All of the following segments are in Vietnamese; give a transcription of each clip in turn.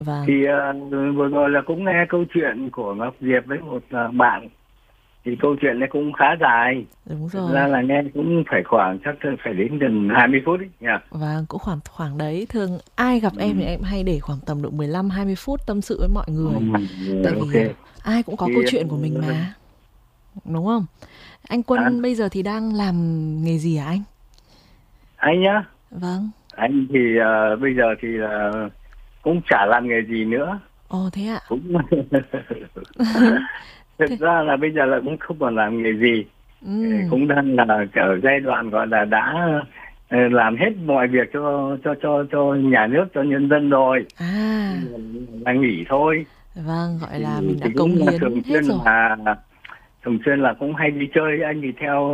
Vâng, Thì vừa rồi là cũng nghe câu chuyện của Ngọc Diệp với một bạn. Thì câu chuyện này cũng khá dài. đúng Thực rồi. ra là nghe cũng phải khoảng chắc phải đến gần 20 phút ấy nhỉ. Vâng, cũng khoảng khoảng đấy. Thường ai gặp em thì Ừ. em hay để khoảng tầm độ 15-20 phút tâm sự với mọi Ừ, người. Tại ok. vì ai cũng có Thì câu chuyện của mình mà, đúng không? Anh à, Quân bây giờ thì đang làm nghề gì hả anh? anh nhá, Vâng. anh thì bây giờ thì cũng chả làm nghề gì nữa. Ồ thế ạ. Cũng thực Thế. ra là bây giờ là cũng không còn làm nghề gì. Ừm. Cũng đang là ở giai đoạn gọi là đã làm hết mọi việc cho nhà nước, cho nhân dân rồi. Bây À, giờ đang nghỉ thôi. vâng, gọi thì, là mình đã thì cống cũng là hiến hết rồi. thường xuyên là cũng hay đi chơi. Anh thì theo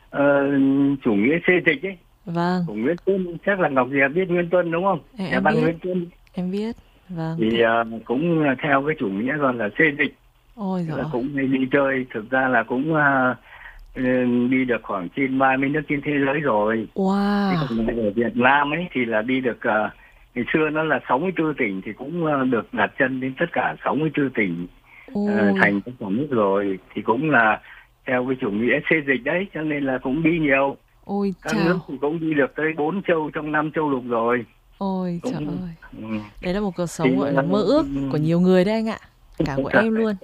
chủ nghĩa xê dịch ấy, Vâng, của Nguyễn Tuân. Chắc là Ngọc Diệp biết Nguyễn Tuân đúng không, em, nhà em văn biết, Nguyễn Tuân. em biết. Vâng, Thì thế. cũng theo cái chủ nghĩa gọi là xê dịch. Ôi Thế giời là ơi. cũng hay đi chơi. Thực ra là cũng ừ, đi được khoảng trên 30 nước trên thế giới rồi. Thế Wow. còn ở Việt Nam ấy thì là đi được ngày xưa nó là 64 tỉnh, thì cũng được đặt chân đến tất cả 64 tỉnh Ôi, thành trong cả nước rồi. Thì cũng là theo cái chủ nghĩa xê dịch đấy, cho nên là cũng đi nhiều ôi các nước. chào. Thì cũng đi được tới 4 châu trong 5 châu lục rồi. Ôi trời Cũng ơi. ừ. Đấy là một cuộc sống Thì gọi là mơ ước của nhiều người đấy anh ạ. Cả của em luôn.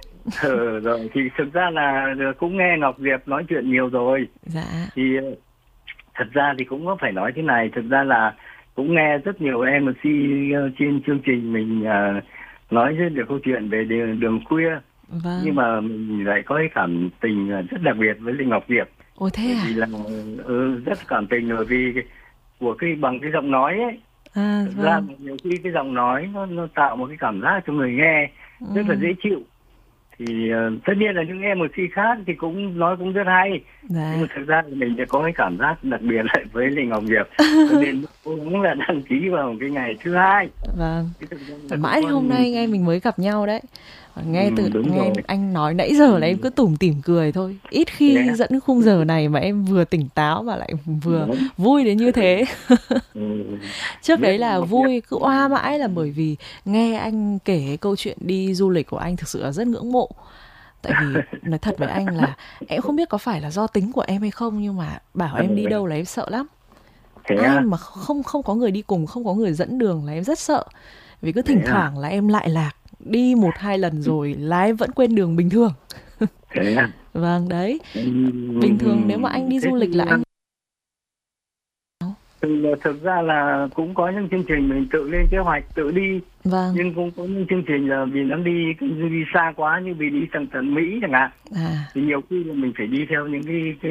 rồi thì thực ra là cũng nghe Ngọc Diệp nói chuyện nhiều rồi. Dạ. Thì thật ra thì cũng có phải nói thế này. Thực ra là cũng nghe rất nhiều MC trên chương trình mình nói rất nhiều câu chuyện về đường khuya. Nhưng Vâng. mà mình lại có cái cảm tình rất đặc biệt với Linh Ngọc Diệp. Ôi thế Bởi vì à? là rất cảm tình, bởi vì của bằng cái giọng nói ấy. À Thực ra vâng. là nhiều khi cái giọng nói nó tạo một cái cảm giác cho người nghe rất là Ừm. dễ chịu. Thì tất nhiên là những MC khác thì cũng nói cũng rất hay. Nhưng Dạ. mà thực ra thì mình sẽ có cái cảm giác đặc biệt lại với Lê Ngọc Diệp, cho nên cố gắng là đăng ký vào cái ngày thứ hai. Vâng. Thì thực ra là cũng Mãi có hôm nay anh em mình mới gặp nhau đấy. đúng Nghe rồi. anh nói nãy giờ là em cứ tủm tỉm cười thôi. Ít Thế khi á. dẫn khung giờ này mà em vừa tỉnh táo mà lại vừa Đấy. vui đến như thế. Ừ. Trước Biết đấy Lê là Ngọc Diệp. vui cứ oa mãi là bởi vì nghe anh kể cái câu chuyện đi du lịch của anh thực sự là rất ngưỡng mộ. Tại vì nói thật với anh là em không biết có phải là do tính của em hay không nhưng mà bảo em đi đâu là em sợ lắm. Thế Ai á. mà không không có người đi cùng, không có người dẫn đường là em rất sợ. Vì cứ Thế thỉnh à. thoảng là em lại lạc, đi 1-2 lần rồi lái vẫn quên đường bình thường. Thế à. Vâng đấy. Ừ. Bình thường nếu mà anh đi Thế du thì lịch là anh thực ra là cũng có những chương trình mình tự lên kế hoạch tự đi. vâng. Nhưng cũng có những chương trình là vì nó đi xa quá, như vì đi sang tận Mỹ chẳng hạn. À, Thì nhiều khi là mình phải đi theo những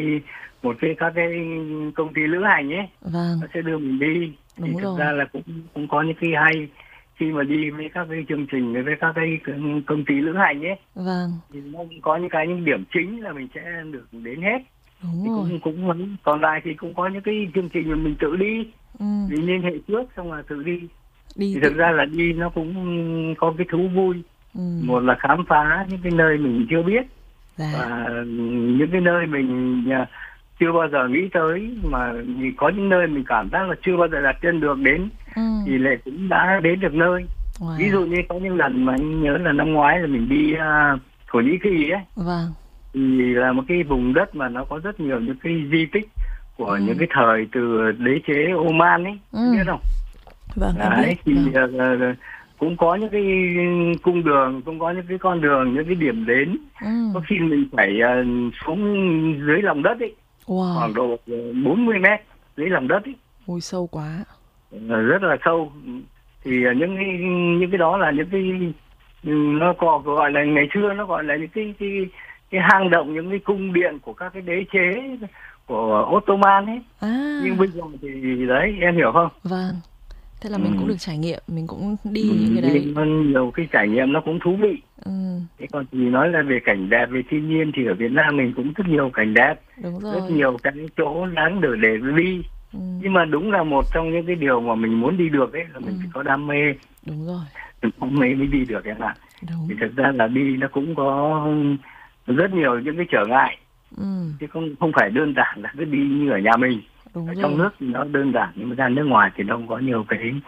các cái công ty lữ hành ấy, vâng, nó sẽ đưa mình đi. Thì đúng thực rồi. ra là cũng cũng có những cái hay khi mà đi với các cái chương trình với các cái công ty lữ hành ấy. Vâng, Thì nó cũng có những điểm chính là mình sẽ được đến hết. đúng Thì rồi. cũng cũng còn lại thì cũng có những cái chương trình mà mình tự đi, Ừ, mình liên hệ trước xong là tự đi. đi Thì tự thực ra là đi nó cũng có cái thú vui. ừ, Một là khám phá những cái nơi mình chưa biết, dạ. và những cái nơi mình chưa bao giờ nghĩ tới, mà có những nơi mình cảm giác là chưa bao giờ đặt chân được đến Ừ, thì lại cũng đã đến được nơi. Ví wow. dụ như có những lần mà anh nhớ là năm ngoái là mình đi Thổ Nhĩ Kỳ ấy. Vâng, Thì là một cái vùng đất mà nó có rất nhiều những cái di tích của những ừ, cái thời từ đế chế Oman ấy, em ừ, biết không? vâng, em biết, Đấy thì vâng. cũng có những cái cung đường, cũng có những cái con đường, những cái điểm đến. Ừ, Có khi mình phải xuống dưới lòng đất ấy, wow. khoảng độ 40 mét dưới lòng đất ấy. Ui sâu quá. Rất là sâu. Thì những cái đó là những cái nó có gọi là ngày xưa nó gọi là những cái hang động, những cái cung điện của các cái đế chế của Ottoman ấy. Nhưng À, bây giờ thì đấy, em hiểu không? vâng. Thế là mình cũng Ừ. được trải nghiệm, mình cũng đi những cái đấy. Nhưng mà nhiều cái trải nghiệm nó cũng thú vị. Ừ, Thế còn thì nói là về cảnh đẹp, về thiên nhiên thì ở Việt Nam mình cũng rất nhiều cảnh đẹp, đúng rất rồi. nhiều cái chỗ đáng để đi. Ừ, Nhưng mà đúng là một trong những cái điều mà mình muốn đi được ấy là ừ, mình phải có đam mê. đúng rồi. Mình đam mê mới đi được em ạ. Thì Đúng. thực ra là đi nó cũng có rất nhiều những cái trở ngại, Ừ, chứ không không phải đơn giản là cứ đi như ở nhà mình. Ở đúng trong rồi. nước thì nó đơn giản, nhưng mà ra nước ngoài thì nó cũng có nhiều cái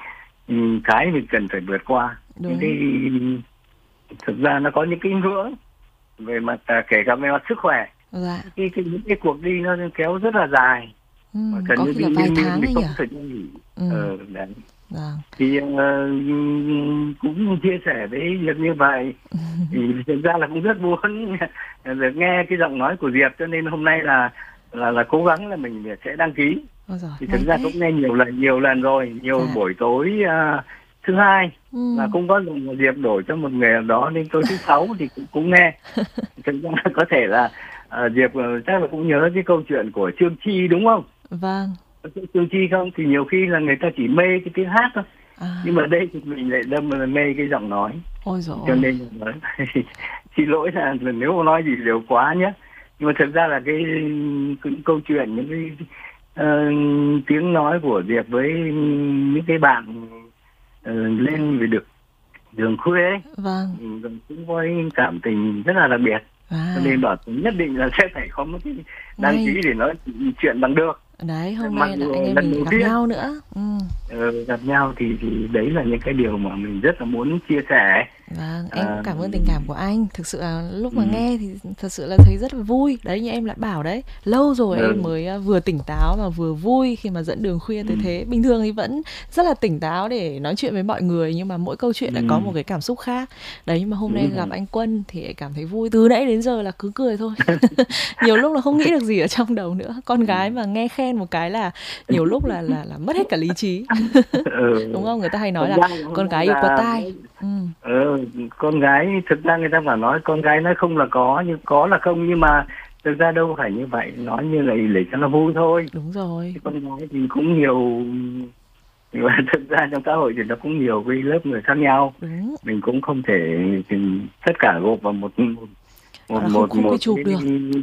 cái mình cần phải vượt qua. Những cái thực ra nó có những cái ngưỡng về mặt kể cả về mặt sức khỏe. Dạ. Những cái cuộc đi nó kéo rất là dài. Có khi là vài tháng ấy nhỉ? Đấy. Thì cũng chia sẻ với Diệp như vậy. Thì thực ra là cũng rất muốn được nghe cái giọng nói của Diệp, cho nên hôm nay là cố gắng là mình sẽ đăng ký. Thì thực ra cũng nghe nhiều lần rồi, buổi tối thứ hai là cũng có dùng một Diệp đổi cho một người nào đó, nên tối thứ sáu thì cũng nghe. Thực ra có thể là Diệp chắc là cũng nhớ cái câu chuyện của Trương Chi đúng không? Vâng. Trương Chi không? Thì nhiều khi là người ta chỉ mê cái tiếng hát thôi. Nhưng mà đây thì mình lại đâm là mê cái giọng nói. Ôi dồi. Cho nên là xin lỗi là nếu mà nói gì đều quá nhé. Nhưng mà thực ra là cái câu chuyện, những cái tiếng nói của Diệp với những cái bạn lên về đường khuya ấy. Vâng. Cũng có cảm tình rất là đặc biệt. Cho nên bảo nhất định là sẽ phải có một cái đăng ký để nói chuyện bằng được. Đấy, hôm nay là anh em mình gặp nhau nữa. Gặp nhau thì đấy là những cái điều mà mình rất là muốn chia sẻ. Vâng, em cũng cảm ơn tình cảm của anh. Thực sự là lúc mà nghe thì thật sự là thấy rất là vui. Đấy, như em lại bảo đấy, lâu rồi em mới vừa tỉnh táo mà vừa vui khi mà dẫn đường khuya tới thế. Bình thường thì vẫn rất là tỉnh táo để nói chuyện với mọi người, nhưng mà mỗi câu chuyện lại có một cái cảm xúc khác. Đấy, nhưng mà hôm nay gặp anh Quân thì cảm thấy vui. Từ nãy đến giờ là cứ cười thôi. Nhiều lúc là không nghĩ được gì ở trong đầu nữa. Con gái mà nghe khen một cái là nhiều lúc là mất hết cả lý trí. Đúng không? Người ta hay nói là con gái yêu có tai. Con gái thực ra người ta bảo nói con gái nói không là có, nhưng có là không, nhưng mà thực ra đâu phải như vậy, nói như là để cho nó vui thôi. Đúng rồi. Con gái thì cũng nhiều, thực ra trong xã hội thì nó cũng nhiều cái lớp người khác nhau. Mình cũng không thể tất cả gộp vào một quy chụp được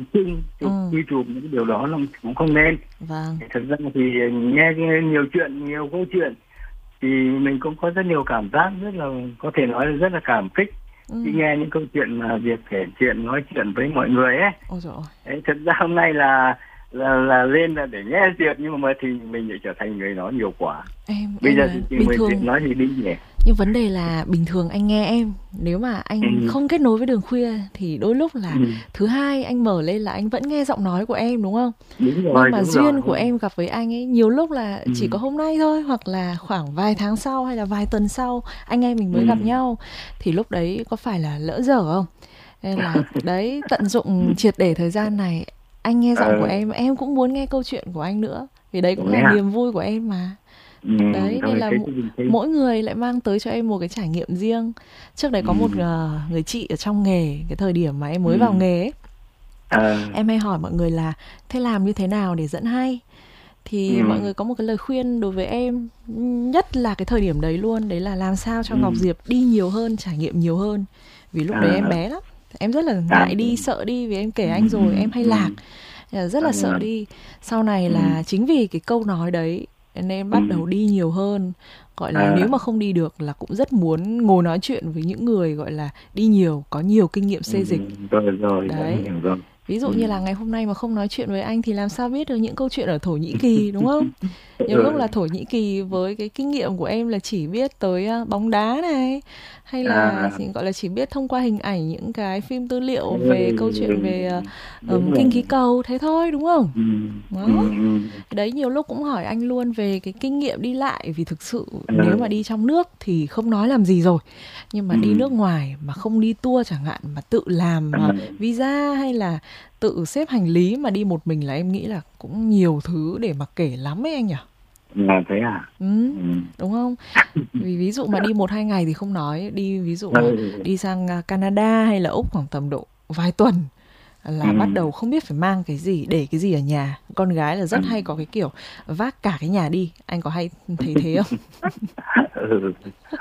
quy chụp những điều đó là cũng không nên. Vâng. Thực ra thì nghe nhiều câu chuyện thì mình cũng có rất nhiều cảm giác, rất là có thể nói là rất là cảm kích khi nghe những câu chuyện mà Diệp kể chuyện, nói chuyện với mọi người ấy. Ôi dồi ôi. Đấy, thực ra hôm nay là lên là để nghe Diệp, nhưng mà thì mình lại trở thành người nói nhiều quá. Bây giờ thì mình Diệp nói gì đi nhỉ? Nhưng vấn đề là bình thường anh nghe em, nếu mà anh không kết nối với đường khuya thì đôi lúc là thứ hai anh mở lên là anh vẫn nghe giọng nói của em, đúng không? Đúng rồi, nhưng mà duyên của em gặp với anh ấy nhiều lúc là chỉ có hôm nay thôi, hoặc là khoảng vài tháng sau hay là vài tuần sau anh em mình mới gặp nhau, thì lúc đấy có phải là lỡ dở không? Nên là đấy, tận dụng triệt để thời gian này. Anh nghe giọng của em cũng muốn nghe câu chuyện của anh nữa, vì đấy cũng là niềm vui của em mà. Đấy, nên là mỗi người lại mang tới cho em một cái trải nghiệm riêng. Trước đấy có một người chị ở trong nghề, cái thời điểm mà em mới vào nghề ấy, em hay hỏi mọi người là thế làm như thế nào để dẫn hay. Thì mọi người có một cái lời khuyên đối với em, nhất là cái thời điểm đấy luôn, đấy là làm sao cho Ngọc Diệp đi nhiều hơn, trải nghiệm nhiều hơn. Vì lúc đấy em bé lắm, em rất là ngại đi, sợ đi, vì em kể anh rồi, em hay lạc, rất là sợ đi. Sau này là chính vì cái câu nói đấy nên bắt đầu đi nhiều hơn. Gọi là nếu mà không đi được là cũng rất muốn ngồi nói chuyện với những người gọi là đi nhiều, có nhiều kinh nghiệm xê dịch. Đấy. Ví dụ như là ngày hôm nay mà không nói chuyện với anh thì làm sao biết được những câu chuyện ở Thổ Nhĩ Kỳ, đúng không? Nhiều lúc là Thổ Nhĩ Kỳ với cái kinh nghiệm của em là chỉ biết tới bóng đá này, hay là gọi là chỉ biết thông qua hình ảnh những cái phim tư liệu về câu chuyện về khinh khí cầu, thế thôi, đúng không? Đó. Đấy, nhiều lúc cũng hỏi anh luôn về cái kinh nghiệm đi lại, vì thực sự nếu mà đi trong nước thì không nói làm gì rồi, nhưng mà đi nước ngoài mà không đi tour chẳng hạn, mà tự làm visa hay là tự xếp hành lý mà đi một mình, là em nghĩ là cũng nhiều thứ để mà kể lắm ấy anh nhỉ? Thế à? Đúng không? Vì ví dụ mà đi 1-2 ngày thì không nói, đi ví dụ đi sang Canada hay là Úc khoảng tầm độ vài tuần là bắt đầu không biết phải mang cái gì, để cái gì ở nhà. Con gái là rất hay có cái kiểu vác cả cái nhà đi. Anh có hay thấy thế không?